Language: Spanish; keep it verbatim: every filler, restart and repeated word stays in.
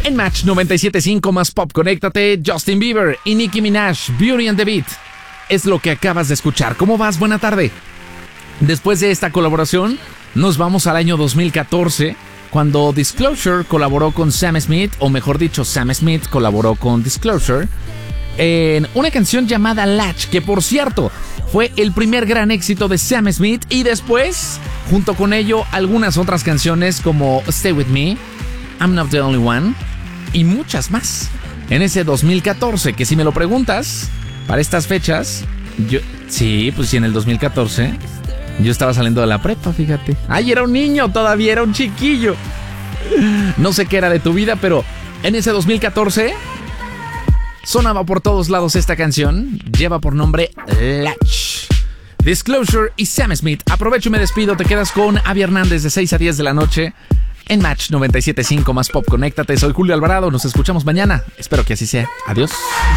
En Match noventa y siete punto cinco más pop, conéctate. Justin Bieber y Nicki Minaj, Beauty and the Beat. Es lo que acabas de escuchar. ¿Cómo vas? Buena tarde. Después de esta colaboración, nos vamos al año dos mil catorce, cuando Disclosure colaboró con Sam Smith, o mejor dicho, Sam Smith colaboró con Disclosure, en una canción llamada Latch, que por cierto, fue el primer gran éxito de Sam Smith, y después, junto con ello, algunas otras canciones como Stay With Me, I'm Not The Only One, y muchas más. En ese dos mil catorce, que si me lo preguntas, para estas fechas, yo... Sí, pues sí, en el dos mil catorce, yo estaba saliendo de la prepa, fíjate. Ay, era un niño, todavía era un chiquillo. No sé qué era de tu vida, pero en ese dos mil catorce... sonaba por todos lados esta canción. Lleva por nombre Latch. Disclosure y Sam Smith. Aprovecho y me despido. Te quedas con Abby Hernández de seis a diez de la noche en Match noventa y siete punto cinco más pop. Conéctate. Soy Julio Alvarado. Nos escuchamos mañana. Espero que así sea. Adiós.